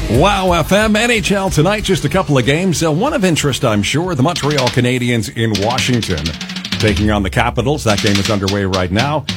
Wow FM, NHL tonight, just a couple of games. One of interest, I'm sure, the Montreal Canadiens in Washington taking on the Capitals. That game is underway right now.